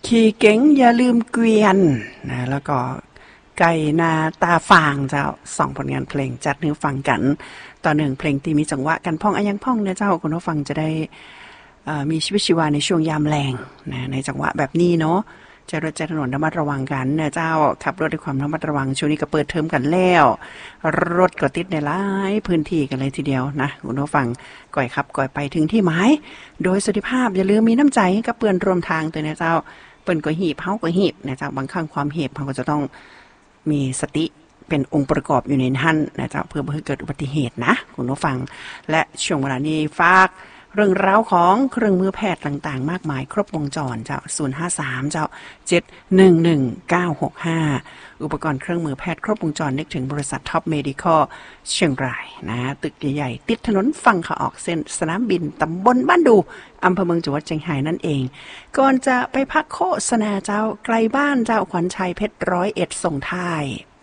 ขี่เก๋งอย่าลืมเกวียนนะแล้วก็ไก่นาตาฟางเจ้า2ผลงานเพลงจัดให้ฟังกันต่อหนึ่งเพลงที่มีจังหวะกันพ่องอะยังพ่องเนี่ยเจ้าคุณผู้ฟังจะได้มีชีวิตชีวาในช่วงยามแลงนะในจังหวะแบบนี้เนาะจะรถจะถนนระมัดระวังกันนะเจ้าขับรถด้วยความระมัดระวังช่วงนี้ก็เปิดเทอมกันแล้วรถก็ติดในหลายพื้นที่กันเลยทีเดียวนะคุณผู้ฟังก่อยขับก่อยไปถึงที่หมายโดยสุขภาพอย่าลืมมีน้ำใจให้กับเพื่อนร่วมทางตัวนะเจ้าเปิ้นก็หีบเฮาก็หีบนะเจ้าบางครั้งความหีบเฮาก็จะต้องมีสติเป็นองค์ประกอบอยู่ในนั้นนะเจ้าเพื่อบ่ให้เกิดอุบัติเหตุนะคุณผู้ฟังและช่วงเวลานี้ฝากเรื่องราวของเครื่องมือแพทย์ต่างๆมากมายครบวงจรเจ้า053เจ้า711965อุปกรณ์เครื่องมือแพทย์ครบวงจรนึกถึงบริษัทท็อปเมดิคอลเชียงรายนะตึกใหญ่ๆติดถนนฝั่งขาออกเส้นสนามบินตำบลบ้านดูอำเภอเมืองจังหวัดเชียงรายนั่นเองก่อนจะไปพักโฆษณาเจ้าไกลบ้านเจ้าขวัญชัยเพชร101ส่งท้าย